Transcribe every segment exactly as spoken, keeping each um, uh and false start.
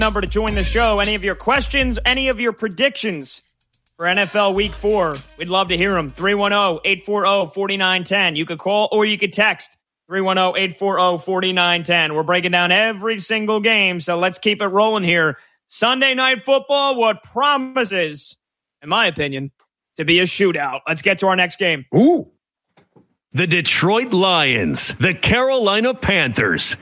number to join the show. Any of your questions, any of your predictions for N F L Week four, we'd love to hear them. three one zero, eight four zero, four nine one zero. You could call or you could text three one zero, eight four zero, four nine one zero. We're breaking down every single game, so let's keep it rolling here. Sunday Night Football, what promises, in my opinion, to be a shootout. Let's get to our next game. Ooh. The Detroit Lions, the Carolina Panthers.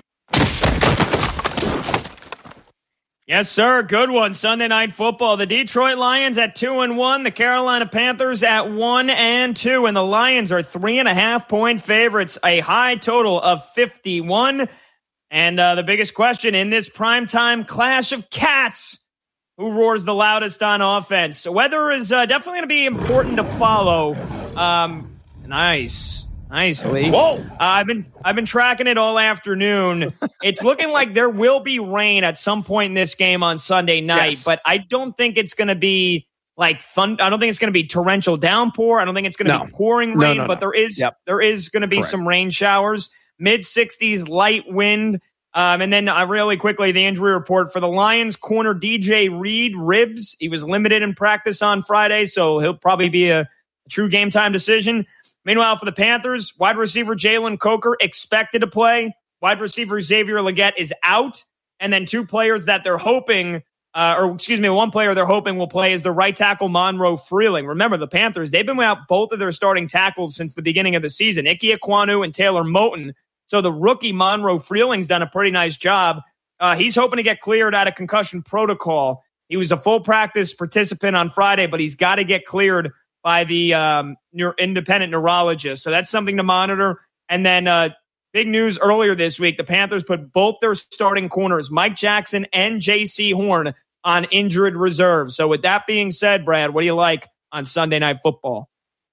Yes, sir. Good one. Sunday Night Football. The Detroit Lions at two and one. The Carolina Panthers at one and two. And the Lions are three and a half point favorites. A high total of fifty-one. And uh, the biggest question in this primetime clash of cats: who roars the loudest on offense? Weather is uh, definitely going to be important to follow. Um, nice. Nice, Lee. Whoa! Uh, I've been I've been tracking it all afternoon. It's looking like there will be rain at some point in this game on Sunday night, yes. but I don't think it's going to be like thunder. I don't think it's going to be torrential downpour. I don't think it's going to no. be pouring no, rain, no, but no. there is yep. there is going to be Correct. some rain showers, mid sixties, light wind. Um, and then uh, really quickly, the injury report for the Lions corner D J Reed, ribs. He was limited in practice on Friday, so he'll probably be a, a true game time decision. Meanwhile, for the Panthers, wide receiver Jalen Coker expected to play. Wide receiver Xavier Legette is out. And then two players that they're hoping, uh, or excuse me, one player they're hoping will play is the right tackle Monroe Freeling. Remember, the Panthers, they've been without both of their starting tackles since the beginning of the season, Ike Ekwonu and Taylor Moton. So the rookie Monroe Freeling's done a pretty nice job. Uh, he's hoping to get cleared out of concussion protocol. He was a full practice participant on Friday, but he's got to get cleared by the um, neuro- independent neurologist. So that's something to monitor. And then uh, big news earlier this week, the Panthers put both their starting corners, Mike Jackson and J C Horn, on injured reserve. So with that being said, Brad, what do you like on Sunday Night Football?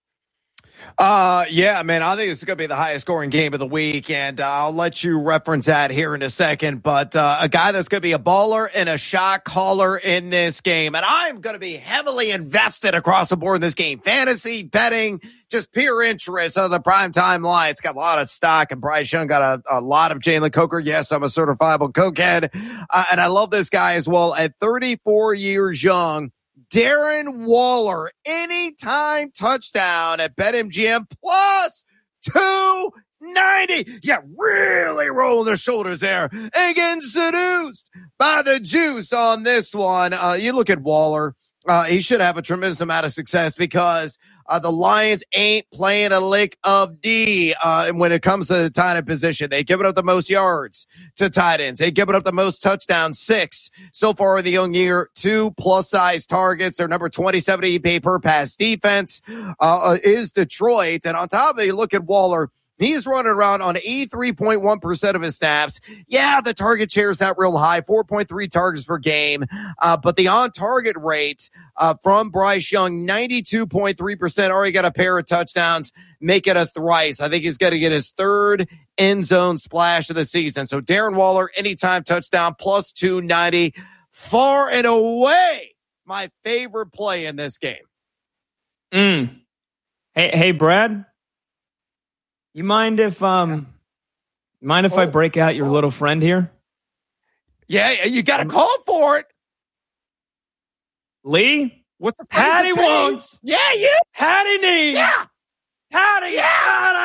Uh, yeah, man, I think this is going to be the highest scoring game of the week, and uh, I'll let you reference that here in a second. But uh, a guy that's going to be a baller and a shot caller in this game, and I'm going to be heavily invested across the board in this game. Fantasy, betting, just pure interest on the primetime line. It's got a lot of stock, and Bryce Young got a, a lot of Jalen Coker. Yes, I'm a certifiable cokehead, uh, and I love this guy as well. At thirty-four years young, Darren Waller, anytime touchdown at BetMGM plus two ninety. Yeah, really rolling their shoulders there and getting seduced by the juice on this one. Uh, you look at Waller. Uh, he should have a tremendous amount of success because uh, the Lions ain't playing a lick of D uh, when it comes to the tight end position. They've given up the most yards to tight ends. They've given up the most touchdowns, six so far in the young year, two plus-size targets. They're number twenty-seven E P A per pass defense uh, is Detroit. And on top of it, you look at Waller. He's running around on eighty-three point one percent of his snaps. Yeah, the target share is not real high, four point three targets per game. Uh, but the on-target rate uh, from Bryce Young, ninety-two point three percent. Already got a pair of touchdowns. Make it a thrice. I think he's going to get his third end zone splash of the season. So Darren Waller, anytime touchdown, plus two ninety. Far and away my favorite play in this game. Mm. Hey, hey, Brad. You mind if um, mind if oh, I break out your oh. little friend here? Yeah, you got to call for it. Lee, what's the Patty wants? Yeah, you. Patty needs. Yeah. Patty. Yeah.